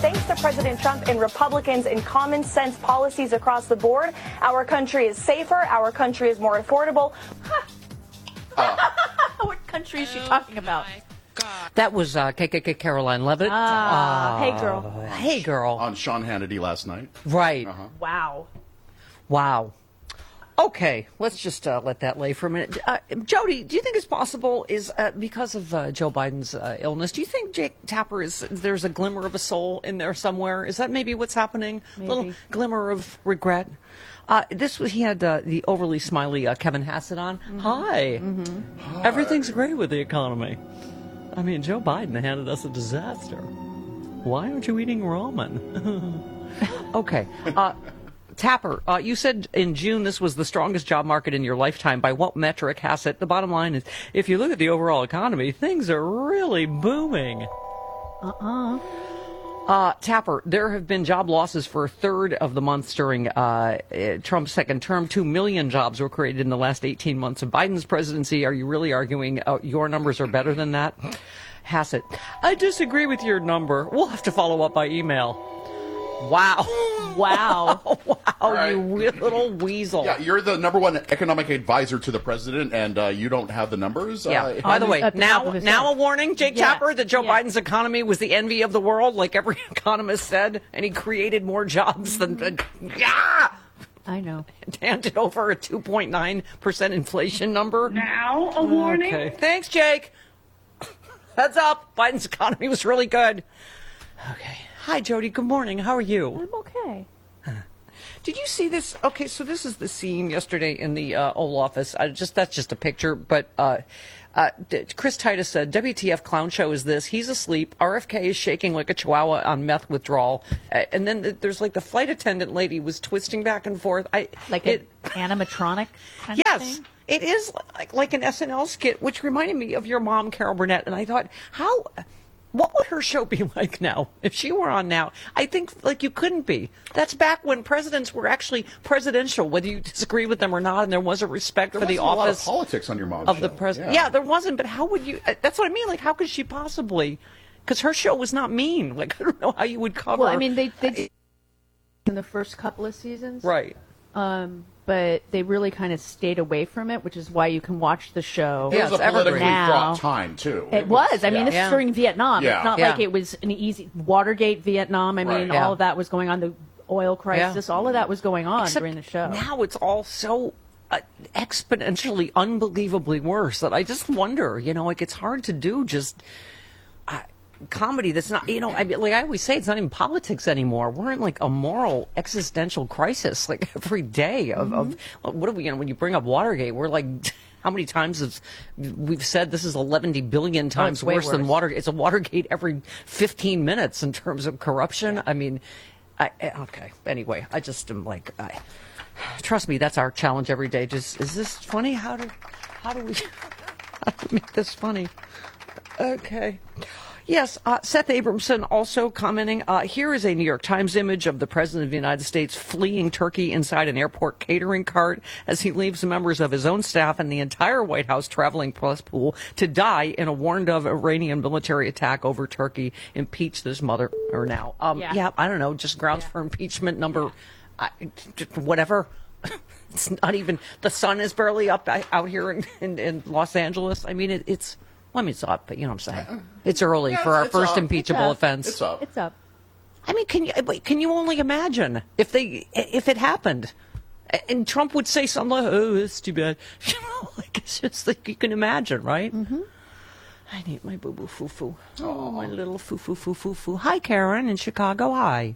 thanks to President Trump and Republicans and common sense policies across the board, our country is safer, our country is more affordable. What country is she talking about? That was KKK Caroline Levitt. Hey, girl. Hey, girl. On Sean Hannity last night. Right. Wow. Wow. Okay, let's just let that lay for a minute. Jody, do you think it's possible because of Joe Biden's illness, do you think Jake Tapper there's a glimmer of a soul in there somewhere? Is that maybe what's happening? Maybe. A little glimmer of regret? He had the overly smiley Kevin Hassett on. Mm-hmm. Hi. Mm-hmm. Everything's great with the economy. I mean, Joe Biden handed us a disaster. Why aren't you eating ramen? Okay. Tapper, you said in June this was the strongest job market in your lifetime. By what metric, Hassett? The bottom line is, if you look at the overall economy, things are really booming. Tapper, there have been job losses for a third of the months during Trump's second term. 2 million jobs were created in the last 18 months of Biden's presidency. Are you really arguing your numbers are better than that? Hassett, I disagree with your number. We'll have to follow up by email. Wow. Wow. Wow, right. You little weasel. Yeah, you're the number one economic advisor to the president, and you don't have the numbers? Yeah. By the way, At the top of his now head. a warning, Jake Yeah. Tapper, that Joe Yeah. Biden's economy was the envy of the world, like every economist said, and he created more jobs than... I know. handed over a 2.9% inflation number. Now a warning. Okay. Thanks, Jake. Heads up. Biden's economy was really good. Okay. Hi, Jody. Good morning. How are you? I'm okay. Did you see this? Okay, so this is the scene yesterday in the Oval Office. That's just a picture, but Chris Titus said, WTF clown show is this? He's asleep. RFK is shaking like a chihuahua on meth withdrawal. And then there's like the flight attendant lady was twisting back and forth. An animatronic kind of Yes. thing? It is like an SNL skit, which reminded me of your mom, Carol Burnett. And I thought, what would her show be like now if she were on now? I think you couldn't be. That's back when presidents were actually presidential, whether you disagree with them or not, and there was a respect for the office. There wasn't a lot of politics on your mom's of show. the president. Yeah, there wasn't. But how would you? That's what I mean. How could she possibly? Because her show was not mean. I don't know how you would cover. Well, I mean, they did in the first couple of seasons. Right. But they really kind of stayed away from it, which is why you can watch the show. It was a politically now. fraught time, too. It was. I mean, this Yeah. is during Vietnam. Yeah. It's not like it was an easy Watergate Vietnam. I mean, Right. all of that was going on. The oil crisis, all of that was going on Except during the show. Now it's all so exponentially, unbelievably worse that I just wonder, it's hard to do just comedy that's not, I always say, it's not even politics anymore. We're in a moral existential crisis every day of what do we, when you bring up Watergate, we're how many times we've said this is 11 billion times way worse than worse. Watergate. It's a Watergate every 15 minutes in terms of corruption. Yeah. I mean, okay. Anyway, I just am trust me, that's our challenge every day. Is this funny? How do we make this funny? Okay. Yes, Seth Abramson also commenting, here is a New York Times image of the President of the United States fleeing Turkey inside an airport catering cart as he leaves members of his own staff and the entire White House traveling plus pool to die in a warned-of Iranian military attack over Turkey. Impeach this mother or now. Yeah, I don't know, just grounds for impeachment number, whatever. It's not even, the sun is barely up out here in Los Angeles. I mean, it's up, but you know what I'm saying. It's early for our first impeachable offense. It's up. It's up. I mean, can you only imagine if it happened, and Trump would say something like, "Oh, it's too bad." It's just you can imagine, right? Mm-hmm. I need my boo boo foo foo. Oh, my little foo foo foo foo foo. Hi, Karen in Chicago. Hi.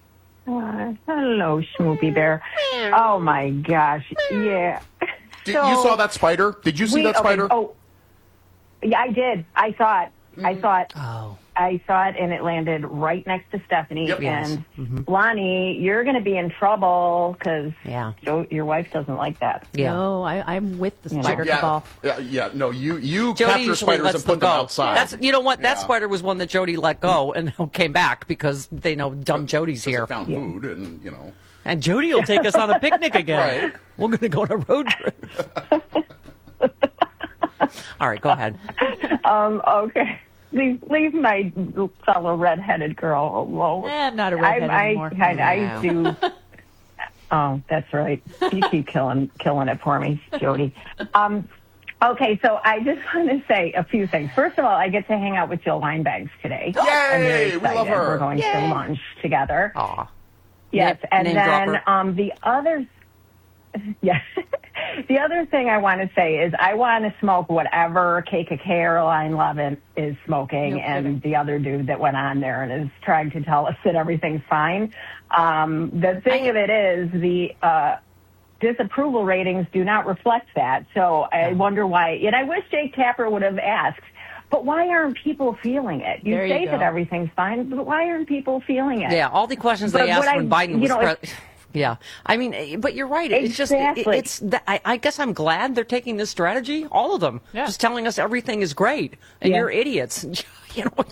Hello, Schmoopy Bear. Oh my gosh, yeah. You saw that spider? Did you see that spider? Oh, yeah, I did. I saw it. Oh. I saw it, and it landed right next to Stephanie. Yep. And Lonnie, you're going to be in trouble because Yeah. your wife doesn't like that. Yeah. No, I'm with the spider cabal. No, you Jody capture usually spiders lets and put them go. outside. That's, you know what? That spider was one that Jody let go and came back because they know dumb Jody's here. They found food, and And Jody will take us on a picnic again. Right. We're going to go on a road trip. All right, go ahead. Okay. leave my fellow redheaded girl alone. I'm not a redhead anymore. I do. Oh, that's right. You keep killing it for me, Jody. Okay, so I just want to say a few things. First of all, I get to hang out with Jill Wine-Banks today. Yay! I'm very excited. We love her. We're going to lunch together. Aw. Yes, and name then dropper. the other, yes, the other thing I want to say is I want to smoke whatever Caroline Levin is smoking, and the other dude that went on there and is trying to tell us that everything's fine. The thing of it is the disapproval ratings do not reflect that, so I wonder why. And I wish Jake Tapper would have asked. But why aren't people feeling it? You There you say go. that everything's fine, but why aren't people feeling it? Yeah, all the questions But they asked what when Biden was president. Yeah, I mean, but you're right. It's Exactly. just, I guess I'm glad they're taking this strategy, all of them, just telling us everything is great, and you're idiots. You know,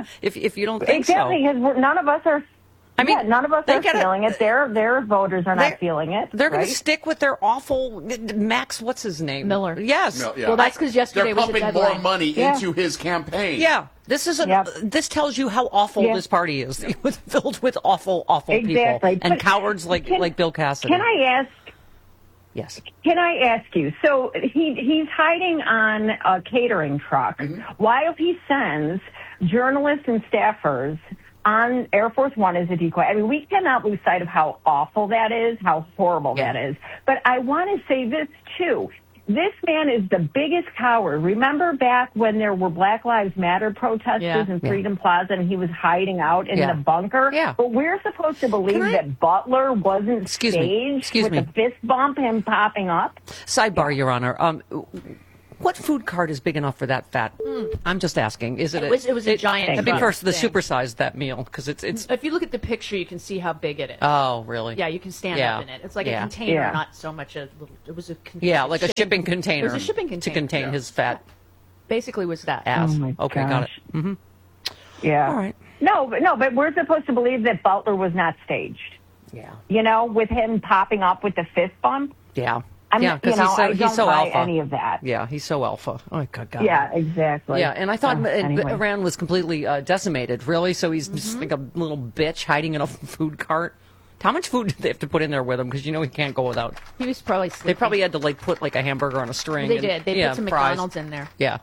if you don't think exactly, so. because none of us are. I mean, none of us they are feeling it. Their voters are not feeling it. They're going right? to stick with their awful Max. What's his name? Miller. Yes. No, yeah. Well, that's because yesterday They're was the pumping deadline. more money into his campaign. Yeah, this is this tells you how awful this party is. It was filled with awful people and But cowards like Bill Cassidy. Can I ask? Yes. Can I ask you? So he's hiding on a catering truck while he sends journalists and staffers on Air Force One as a decoy. I mean, we cannot lose sight of how awful that is, how horrible that is. But I want to say this too. This man is the biggest coward. Remember back when there were Black Lives Matter protesters in Freedom Plaza and he was hiding out in the bunker? Yeah. But we're supposed to believe that Butler wasn't staged with a fist bump, him popping up? Sidebar, Your Honor. What food cart is big enough for that fat? I'm just asking. Is it? It was a giant. I mean, first, the thing. supersized that meal because it's. If you look at the picture, you can see how big it is. Oh, really? Yeah, you can stand up in it. It's like a container, not so much a little. It was a like a shipping container. It was a shipping container to contain his fat. Basically, was that ass? Oh my okay, got it. Mm-hmm. Yeah. All right. No, but we're supposed to believe that Butler was not staged. Yeah. You know, with him popping up with the fist bump. Yeah. Because I don't he's so buy alpha. Any of that. Yeah, he's so alpha. Oh, God. Yeah, exactly. Yeah, and I thought anyway. Iran was completely decimated, really, so he's just like a little bitch hiding in a food cart. How much food did they have to put in there with him? Because, you know, he can't go without. He was probably sleeping. They probably had to, put, a hamburger on a string. They did. They put some fries. McDonald's in there. Yeah.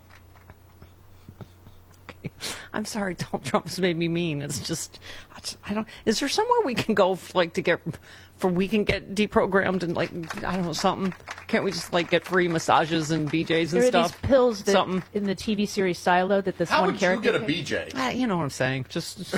I'm sorry, Donald Trump's made me mean. It's just, I don't. Is there somewhere we can go we can get deprogrammed and I don't know, something? Can't we just get free massages and BJs and there stuff? Are these pills that something in the TV series Silo that this How one would character. you get a BJ? You know what I'm saying? Just.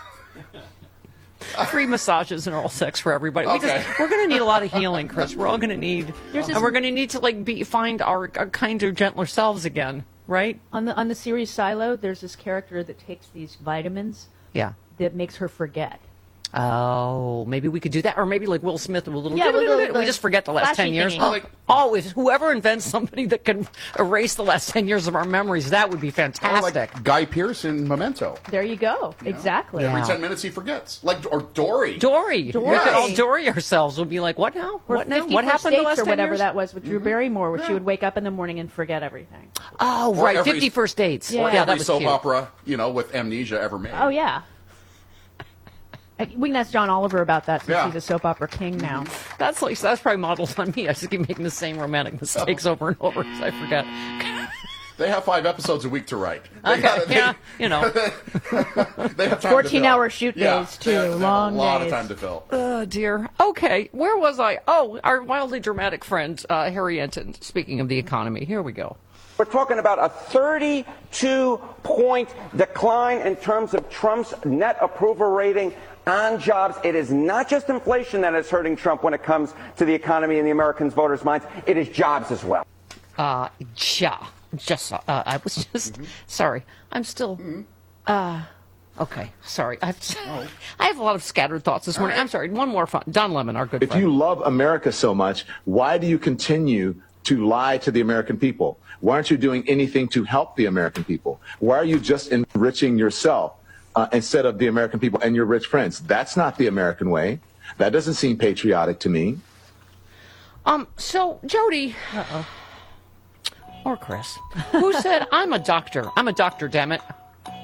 Free massages and oral sex for everybody. Okay. We're going to need a lot of healing, Chris. We're all going to need, and we're going to need to find our kinder, gentler selves again, right? On the series Silo, there's this character that takes these vitamins. Yeah. That makes her forget. Oh, maybe we could do that, or maybe like Will Smith with a little. Yeah, with a little, we just forget the last 10 years. thingy. If whoever invents somebody that can erase the last 10 years of our memories, that would be Or fantastic. like Guy Pearce in Memento. There you go. Exactly. Every 10 minutes he forgets. Or Dory. Dory. We could all Dory ourselves. We'll be like, what now? Or What now? 50 What First happened the Dates last or 10 whatever years? that was with Drew Barrymore, where she would wake up in the morning and forget everything. Oh, Or right. every- 50 First Dates. Yeah. Or Yeah, every that was soap cute. opera, with amnesia ever made. Oh yeah. We can ask John Oliver about that since Yeah. he's a soap opera king now. That's probably modeled on me. I just keep making the same romantic mistakes over and over because I forget. They have 5 episodes a week to write. Yeah, They have time 14-hour shoot days, too. They have Long a lot days. of time to fill. Oh, dear. Okay, where was I? Oh, our wildly dramatic friend, Harry Enton, speaking of the economy. Here we go. We're talking about a 32-point decline in terms of Trump's net approval rating on jobs. It is not just inflation that is hurting Trump when it comes to the economy and the American voters' minds. It is jobs as well. I was just sorry. I'm still. Okay, sorry. I have a lot of scattered thoughts this morning. I'm sorry. One more fun. Don Lemon, our good If friend. you love America so much, why do you continue to lie to the American people? Why aren't you doing anything to help the American people? Why are you just enriching yourself instead of the American people and your rich friends? That's not the American way. That doesn't seem patriotic to me. So Jody, or Chris, who said I'm a doctor? I'm a doctor. Damn it.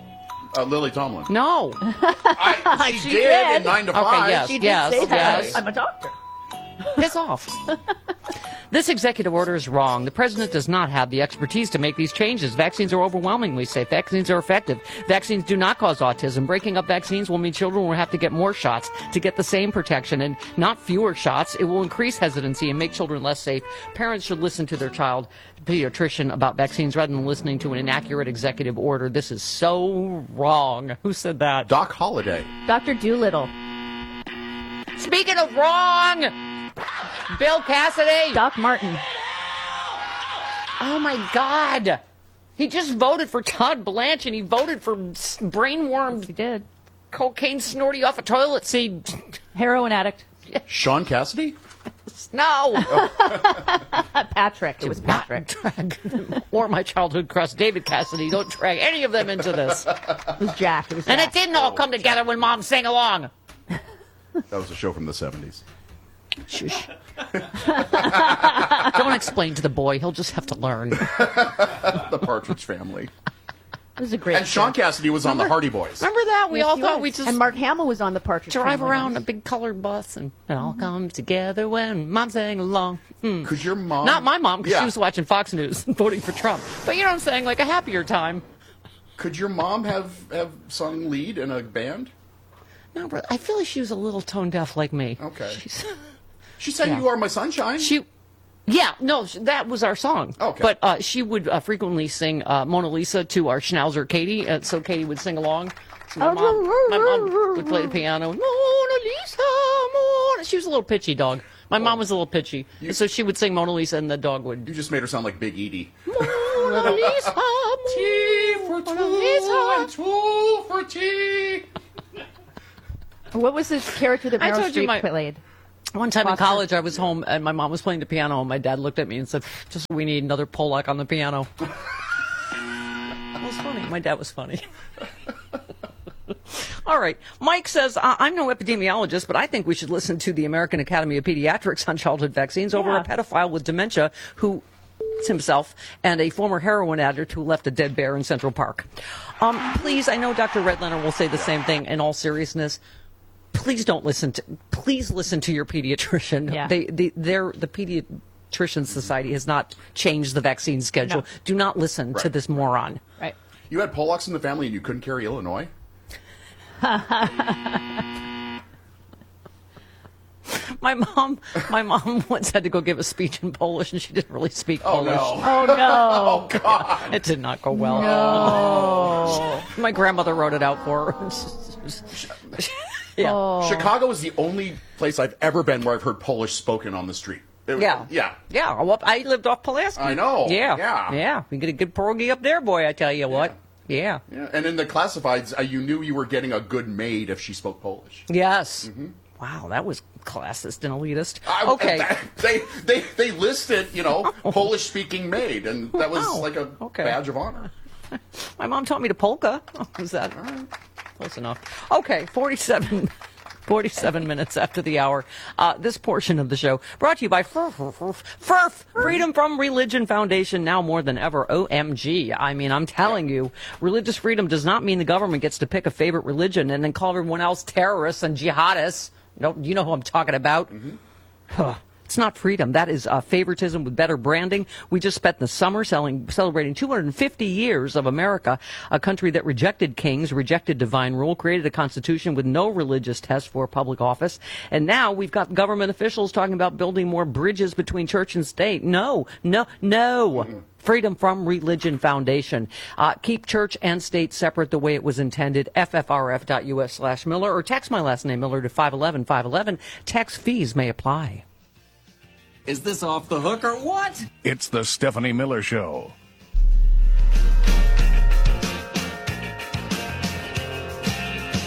Lily Tomlin. No. She She did did. in 9 to 5. Okay, yes, She did yes, say that. yes. I'm a doctor. Piss off. This executive order is wrong. The president does not have the expertise to make these changes. Vaccines are overwhelmingly safe. Vaccines are effective. Vaccines do not cause autism. Breaking up vaccines will mean children will have to get more shots to get the same protection and not fewer shots. It will increase hesitancy and make children less safe. Parents should listen to their child pediatrician about vaccines rather than listening to an inaccurate executive order. This is so wrong. Who said that? Doc Holliday. Dr. Doolittle. Speaking of wrong, Bill Cassidy. Doc Martin. Oh, my God. He just voted for Todd Blanche, and he voted for brainworm He did. cocaine snorty off a toilet seat. Heroin addict. Sean Cassidy? No. Patrick. It was Patrick. Drag or my childhood crush, David Cassidy. Don't drag any of them into this. It was Jack. It was And Jack. it didn't all come together when Mom sang along. That was a show from the 70s. Shush. Don't explain to the boy. He'll just have to learn. The Partridge Family. It was a great And Sean show. Cassidy was on the Hardy Boys. Remember that? We Yes, all he thought was. we just And Mark Hamill was on the Partridge drive Family. around in a big colored bus and it all comes together when Mom sang along. Could your mom... Not my mom, because Yeah. she was watching Fox News and voting for Trump. But you know what I'm saying? Like a happier time. Could your mom have sung lead in a band? No, but I feel like she was a little tone deaf like me. Okay. She's, She sang Yeah. You Are My Sunshine. that was our song. Okay. But she would frequently sing Mona Lisa to our schnauzer Katie, so Katie would sing along. So my mom would play the piano. Mona Lisa, Mona. She was a little pitchy dog. My mom was a little pitchy, so she would sing Mona Lisa, and the dog would. You just made her sound like Big Edie. Mona Lisa, Tea for Mona two Lisa. and two for tea. What was this character that I Meryl told you Streep played? One time in Foster. college, I was home and my mom was playing the piano, and my dad looked at me and said, "Just we need another Polak on the piano." That was funny. My dad was funny. All right. Mike says, I'm no epidemiologist, but I think we should listen to the American Academy of Pediatrics on childhood vaccines over Yeah. a pedophile with dementia who himself and a former heroin addict who left a dead bear in Central Park. Please, I know Dr. Redlener will say the same thing in all seriousness. Please listen to your pediatrician. Yeah. The Pediatrician Society has not changed the vaccine schedule. No. Do not listen to Right. this moron. Right. You had Polacks in the family and you couldn't carry Illinois? My mom once had to go give a speech in Polish, and she didn't really speak Polish. No. Oh, no. Oh, God. It did not go well. No. My grandmother wrote it out for her. Yeah. Oh. Chicago is the only place I've ever been where I've heard Polish spoken on the street. Yeah. Yeah. Yeah. Well, I lived off Pulaski. I know. Yeah. Yeah. Yeah. We get a good pierogi up there, boy, I tell you what. Yeah. Yeah. And in the classifieds, you knew you were getting a good maid if she spoke Polish. Yes. Wow, that was classist and elitist. Okay. They listed, Polish-speaking maid, and that was Wow. like a Okay. badge of honor. My mom taught me to polka. Oh, was that close enough? Okay, 47 minutes after the hour. This portion of the show brought to you by FRF, Freedom from Religion Foundation, now more than ever. OMG. I mean, I'm telling you, religious freedom does not mean the government gets to pick a favorite religion and then call everyone else terrorists and jihadists. You know who I'm talking about. It's not freedom. That is favoritism with better branding. We just spent the summer celebrating 250 years of America, a country that rejected kings, rejected divine rule, created a constitution with no religious test for public office. And now we've got government officials talking about building more bridges between church and state. No. Freedom from Religion Foundation. Keep church and state separate the way it was intended. FFRF.us/Miller, or text my last name, Miller, to 511-511. Tax fees may apply. Is this off the hook or what? It's the Stephanie Miller Show.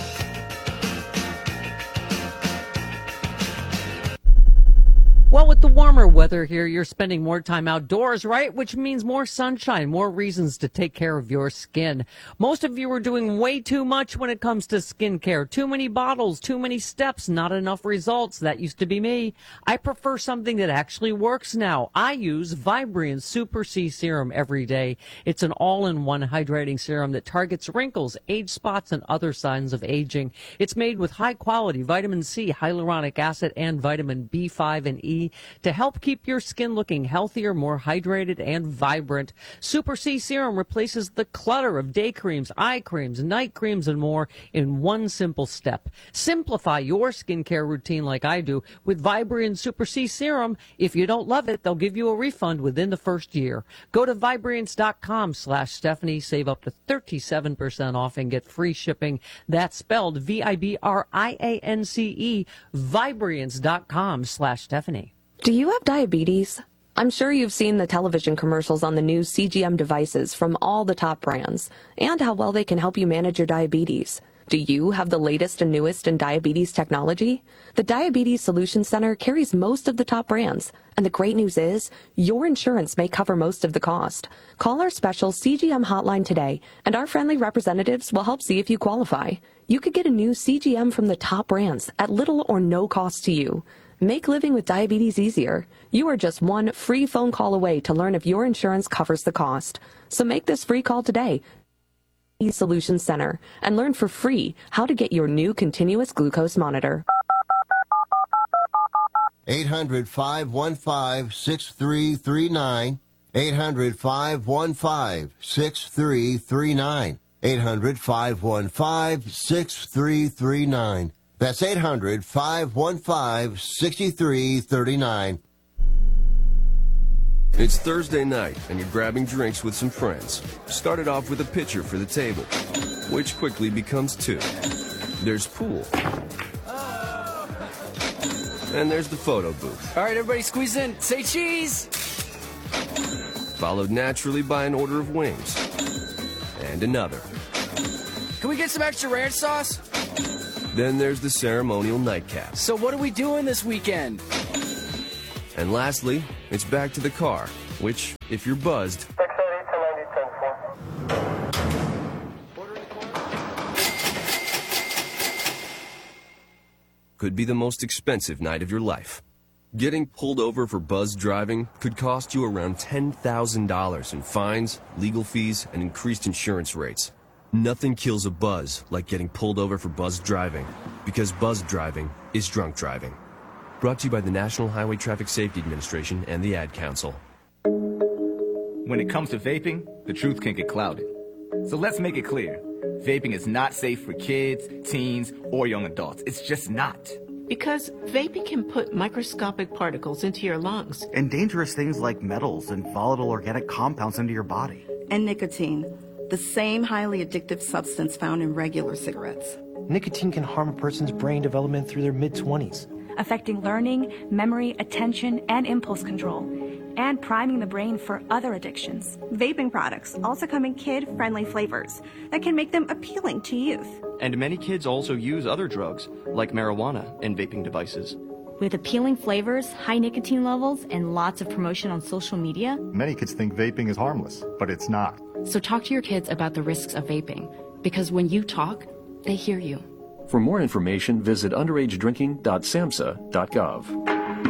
Well, with the warmer weather here, you're spending more time outdoors, right? Which means more sunshine, more reasons to take care of your skin. Most of you are doing way too much when it comes to skincare. Too many bottles, too many steps, not enough results. That used to be me. I prefer something that actually works now. I use Vibrian Super C Serum every day. It's an all-in-one hydrating serum that targets wrinkles, age spots, and other signs of aging. It's made with high-quality vitamin C, hyaluronic acid, and vitamin B5 and E to help keep your skin looking healthier, more hydrated, and vibrant. Super C Serum replaces the clutter of day creams, eye creams, night creams, and more in one simple step. Simplify your skincare routine like I do with Vibrian Super C Serum. If you don't love it, they'll give you a refund within the first year. Go to Vibriance.com/Stephanie, save up to 37% off and get free shipping. That's spelled Vibriance, Vibriance.com/Stephanie. Do you have diabetes? I'm sure you've seen the television commercials on the new CGM devices from all the top brands and how well they can help you manage your diabetes. Do you have the latest and newest in diabetes technology? The Diabetes Solution Center carries most of the top brands, and the great news is your insurance may cover most of the cost. Call our special CGM hotline today, and our friendly representatives will help see if you qualify. You could get a new CGM from the top brands at little or no cost to you. Make living with diabetes easier. You are just one free phone call away to learn if your insurance covers the cost. So make this free call today. Solutions Center and learn for free how to get your new continuous glucose monitor. 800-515-6339. 800-515-6339. 800-515-6339. That's 800-515-6339. It's Thursday night, and you're grabbing drinks with some friends. Started off with a pitcher for the table, which quickly becomes two. There's pool. And there's the photo booth. All right, everybody squeeze in. Say cheese! Followed naturally by an order of wings. And another. Can we get some extra ranch sauce? Then there's the ceremonial nightcap. So what are we doing this weekend? And lastly, it's back to the car, which, if you're buzzed, could be the most expensive night of your life. Getting pulled over for buzzed driving could cost you around $10,000 in fines, legal fees, and increased insurance rates. Nothing kills a buzz like getting pulled over for buzzed driving, because buzzed driving is drunk driving. Brought to you by the National Highway Traffic Safety Administration and the Ad Council. When it comes to vaping, the truth can get clouded. So let's make it clear. Vaping is not safe for kids, teens, or young adults. It's just not. Because vaping can put microscopic particles into your lungs. And dangerous things like metals and volatile organic compounds into your body. And nicotine, the same highly addictive substance found in regular cigarettes. Nicotine can harm a person's brain development through their mid-20s. Affecting learning, memory, attention, and impulse control, and priming the brain for other addictions. Vaping products also come in kid-friendly flavors that can make them appealing to youth. And many kids also use other drugs, like marijuana, in vaping devices. With appealing flavors, high nicotine levels, and lots of promotion on social media, many kids think vaping is harmless, but it's not. So talk to your kids about the risks of vaping, because when you talk, they hear you. For more information, visit underagedrinking.samhsa.gov.